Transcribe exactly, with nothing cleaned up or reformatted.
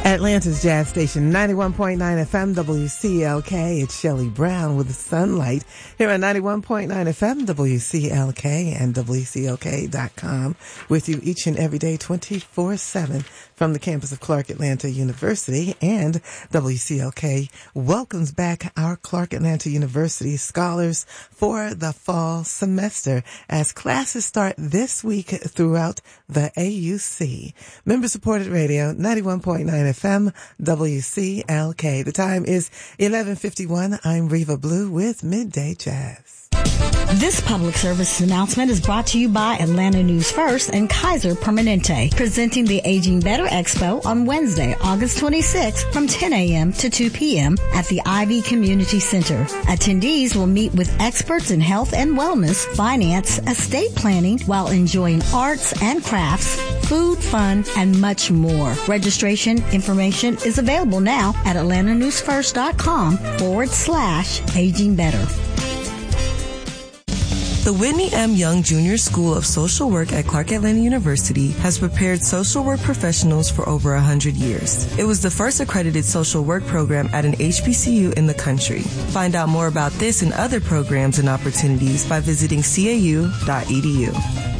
Atlanta's Jazz Station, ninety-one point nine F M W C L K. It's Shelley Brown with Sunlight here at ninety-one point nine F M W C L K and W C L K dot com with you each and every day, twenty-four seven from the campus of Clark Atlanta University. And W C L K welcomes back our Clark Atlanta University scholars for the fall semester as classes start this week throughout the A U C. Member-supported radio, ninety-one point nine F M W C L K. The time is eleven fifty-one. I'm Reva Blue with Midday Jazz. This public service announcement is brought to you by Atlanta News First and Kaiser Permanente, presenting the Aging Better Expo on Wednesday, August twenty-sixth from ten a.m. to two p.m. at the Ivy Community Center. Attendees will meet with experts in health and wellness, finance, estate planning, while enjoying arts and crafts, food, fun, and much more. Registration information is available now at atlantanewsfirst.com forward slash aging better. The Whitney M. Young Junior School of Social Work at Clark Atlanta University has prepared social work professionals for over one hundred years. It was the first accredited social work program at an H B C U in the country. Find out more about this and other programs and opportunities by visiting C A U dot E D U.